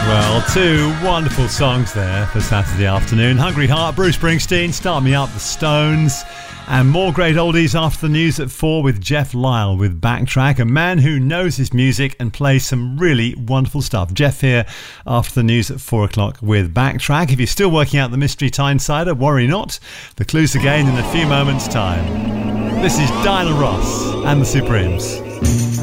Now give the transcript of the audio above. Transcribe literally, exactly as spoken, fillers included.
Well, two wonderful songs there for Saturday afternoon. Hungry Heart, Bruce Springsteen, Start Me Up, The Stones, and more great oldies after the news at four with Jeff Lyle with Backtrack, a man who knows his music and plays some really wonderful stuff. Jeff here after the news at four o'clock with Backtrack. If you're still working out the mystery Tyneside, worry not. The clues again in a few moments' time. This is Diana Ross and the Supremes.